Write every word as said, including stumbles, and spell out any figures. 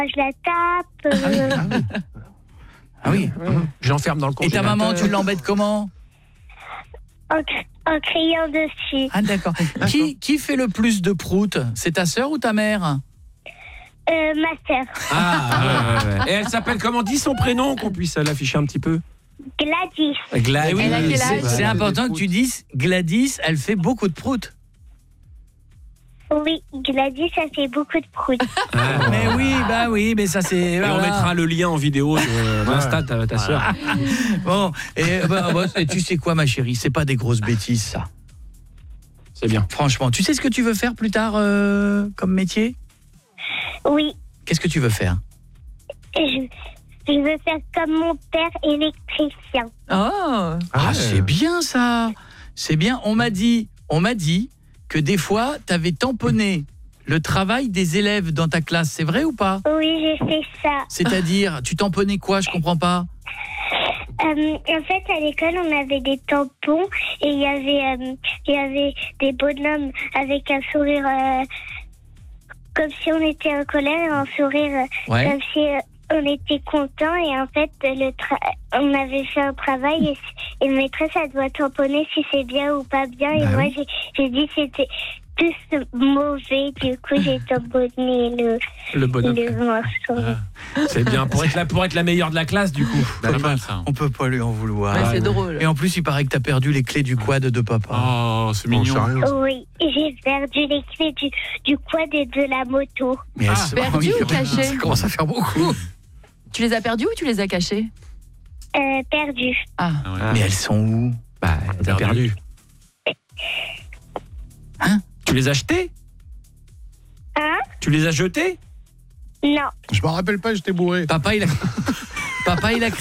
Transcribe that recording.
je la tape. euh, Ah oui. Je l'enferme dans le Et congélateur. ta maman, tu l'embêtes comment? en, cr- en criant dessus. Ah d'accord. Qui, qui fait le plus de proutes? C'est ta sœur ou ta mère? Euh, ma sœur, Ah, ouais, ouais, ouais. Et elle s'appelle comment? Dis son prénom, qu'on puisse l'afficher un petit peu. Gladys. Gladys. Eh oui, Elle a quel c'est- âge? c'est important que tu dises Gladys, elle fait beaucoup de proutes. Oui, Gladys, ça fait beaucoup de proutes. Ah, Mais oui, bah oui, mais ça c'est... Et on voilà. mettra le lien en vidéo de l'Insta de ta, ta sœur. Bon, et, bah, bah, et tu sais quoi ma chérie, c'est pas des grosses bêtises ça. C'est bien. Franchement, tu sais ce que tu veux faire plus tard euh, comme métier? Oui, Qu'est-ce que tu veux faire? je, je veux faire comme mon père électricien. Oh. Ah, ouais. c'est bien ça. C'est bien, on m'a dit, on m'a dit que des fois tu avais tamponné le travail des élèves dans ta classe, c'est vrai ou pas? Oui, j'ai fait ça. C'est-à-dire, tu tamponnais quoi? Je comprends pas. Euh, en fait, à l'école, on avait des tampons et il y avait, euh, il y avait des bonhommes avec un sourire euh, comme si on était en colère et un sourire euh, Ouais. comme si euh, on était content. Et en fait, le tra- on avait fait un travail et, et le maîtresse, elle doit tamponner si c'est bien ou pas bien. Et Bah moi, oui. j'ai, j'ai dit que c'était tous mauvais. Du coup, j'ai tamponné le, Le bonhomme. le morceau. C'est bien. Pour être, la, pour être la meilleure de la classe, du coup. Pas mal, ça. On peut pas lui en vouloir. Ouais, c'est drôle. Et en plus, il paraît que t'as perdu les clés du quad de papa. Oh, c'est Bon, mignon. sérieux. Oui, j'ai perdu les clés du, du quad et de la moto. Mais elles Ah, sont- perdu oui, ou caché? Ça commence à faire beaucoup. Tu les as perdus ou tu les as cachés? Euh, perdu. Ah. Ah ouais. Ah. Mais elles sont où? Bah, t'as perdu. Hein? Tu les as achetés? Hein? Tu les as jetés? Non. Je me rappelle pas, j'étais bourré. Papa, il a... Papa, il a